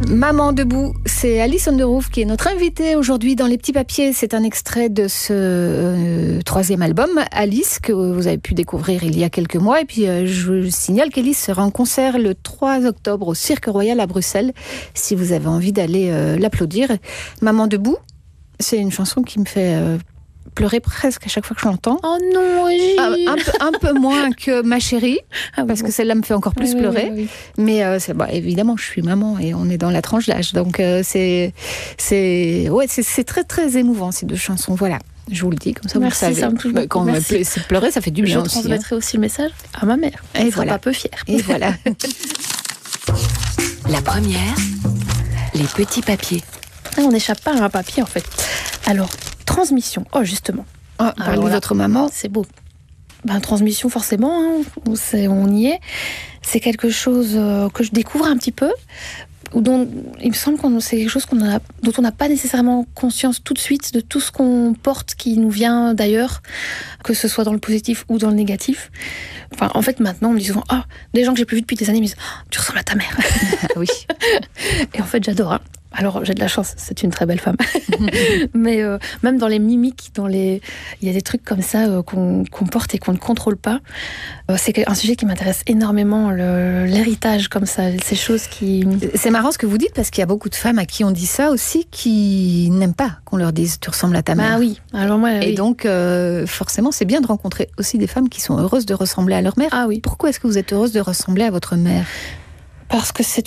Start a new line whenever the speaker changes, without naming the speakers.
Maman debout, c'est Alice Underhoff qui est notre invitée aujourd'hui dans Les Petits Papiers. C'est un extrait de ce troisième album, Alice, que vous avez pu découvrir il y a quelques mois. Et puis je vous signale qu'Alice sera en concert le 3 octobre au Cirque Royal à Bruxelles, si vous avez envie d'aller l'applaudir. Maman debout, c'est une chanson qui me fait pleurer presque à chaque fois que je l'entends.
Oh non, Régine.
Un peu moins que Ma Chérie, parce que celle-là me fait encore plus pleurer.
Oui.
Mais évidemment, je suis maman et on est dans la tranche d'âge. Donc c'est très très émouvant ces deux chansons. Voilà, je vous le dis comme ça.
Merci,
vous le savez.
ça me touche beaucoup.
Quand on me laisse pleurer, ça fait du bien
Je
aussi.
transmettrai aussi le message à ma mère.
Et
Elle sera
voilà.
pas peu fière.
Et voilà.
La première, les petits papiers.
On n'échappe pas à un papier en fait. Alors, transmission. Oh, justement.
Parlez de votre maman.
C'est beau. Transmission, forcément, hein, on y est. C'est quelque chose que je découvre un petit peu, dont il me semble que c'est quelque chose dont on n'a pas nécessairement conscience tout de suite de tout ce qu'on porte qui nous vient d'ailleurs, que ce soit dans le positif ou dans le négatif. Enfin, en fait, maintenant, on me dit souvent, des gens que j'ai plus vus depuis des années me disent, tu ressembles à ta mère.
Oui.
Et en fait, j'adore. Hein. Alors, j'ai de la chance, c'est une très belle femme. Mais même dans les mimiques, il y a des trucs comme ça qu'on porte et qu'on ne contrôle pas. C'est un sujet qui m'intéresse énormément, l'héritage comme ça, ces choses qui...
C'est marrant ce que vous dites, parce qu'il y a beaucoup de femmes à qui on dit ça aussi, qui n'aiment pas qu'on leur dise « tu ressembles à ta mère ».
Ah oui, alors moi...
Et donc, forcément, c'est bien de rencontrer aussi des femmes qui sont heureuses de ressembler à leur mère.
Ah oui.
Pourquoi est-ce que vous êtes heureuse de ressembler à votre mère ?
Parce que c'est